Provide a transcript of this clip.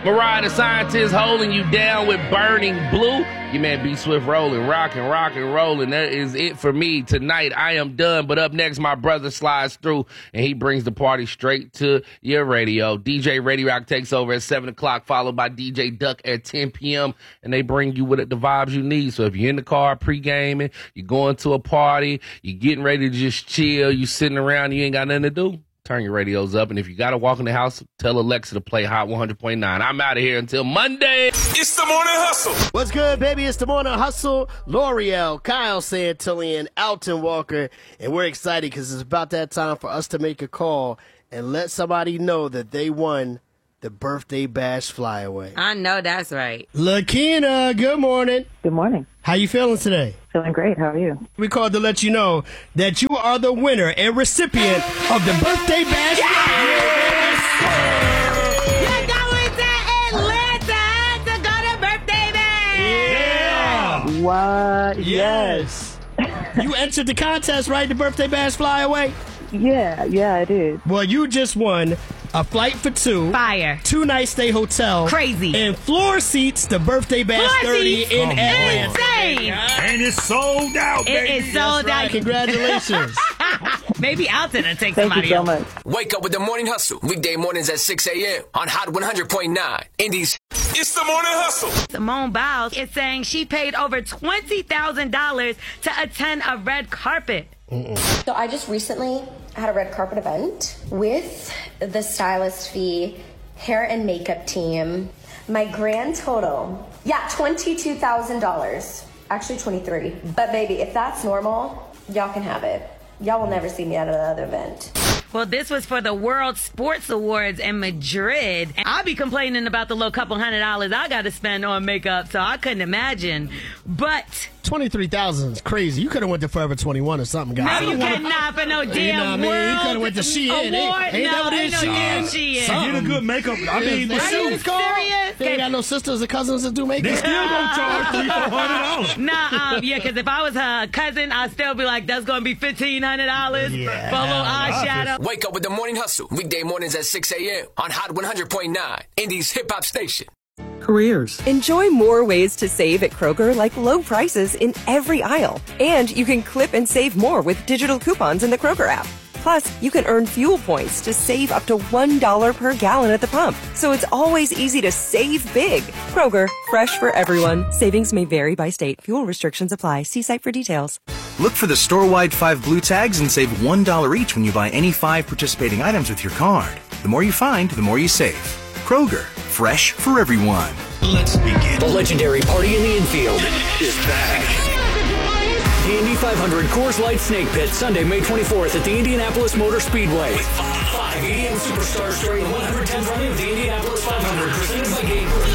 Mariah the Scientist holding you down with Burning Blue. Your man B Swift rolling, rocking, rolling. That is it for me tonight. I am done. But up next, my brother slides through and he brings the party straight to your radio. DJ Radio Rock takes over at 7 o'clock, followed by DJ Duck at 10 p.m. And they bring you with it the vibes you need. So if you're in the car pre-gaming, you're going to a party, you're getting ready to just chill, you sitting around, you ain't got nothing to do, turn your radios up. And if you got to walk in the house, tell Alexa to play Hot 100.9. I'm out of here until Monday. It's the Morning Hustle. What's good, baby? It's the Morning Hustle. L'Oreal, Kyle Santillian, Alton Walker. And we're excited because it's about that time for us to make a call and let somebody know that they won the birthday bash flyaway. I know that's right. Lakina, good morning. Good morning. How you feeling today? Feeling great. How are you? We called to let you know that you are the winner and recipient of the birthday bash You're going to Atlanta to go to birthday bash. Yeah. What? Yes. You entered the contest, right? The birthday bash flyaway? Yeah, I did. Well, you just won a flight for two. Fire. 2-night stay hotel. Crazy. And floor seats to birthday bash 30 in Atlanta. Insane. And it's sold out, baby. It is sold Right, out. congratulations. Maybe Alton will take Thank somebody you so else. much. Wake up with the Morning Hustle. Weekday mornings at 6 a.m. on Hot 100.9. Indies. It's the Morning Hustle. Simone Biles is saying she paid over $20,000 to attend a red carpet. So I just recently had a red carpet event with the stylist fee, hair and makeup team. My grand total, $22,000. Actually 23. But baby, if that's normal, y'all can have it. Y'all will never see me at another event. Well, this was for the World Sports Awards in Madrid. And I'll be complaining about the little couple $100 I got to spend on makeup, so I couldn't imagine. But 23,000 is crazy. You could have went to Forever 21 or something, guys. no, you cannot for no damn You know what I mean? World You could have went to Shein. Award. Ain't No, that what it ain't is, no Shein? damn Shein. Get a good makeup. I mean, the Are you shoes. serious? They ain't got no sisters or cousins that do They makeup. still gonna charge $300-$400. Nah, yeah, because if I was her cousin, I'd still be like, that's going to be $1,500 for a little eyeshadow. Wake up with the Morning Hustle. Weekday mornings at 6 a.m. on Hot 100.9. Indies hip hop station. Careers. Enjoy more ways to save at Kroger, like low prices in every aisle. And you can clip and save more with digital coupons in the Kroger app. Plus, you can earn fuel points to save up to $1 per gallon at the pump. So it's always easy to save big. Kroger, fresh for everyone. Savings may vary by state. Fuel restrictions apply. See site for details. Look for the store-wide 5 blue tags and save $1 each when you buy any 5 participating items with your card. The more you find, the more you save. Kroger, fresh for everyone. Let's begin. The legendary Party in the Infield is back. The Indy 500 Coors Light Snake Pit, Sunday, May 24th at the Indianapolis Motor Speedway. With 5 EDM superstars during the 110th running of the Indianapolis 500, presented by Gabriel.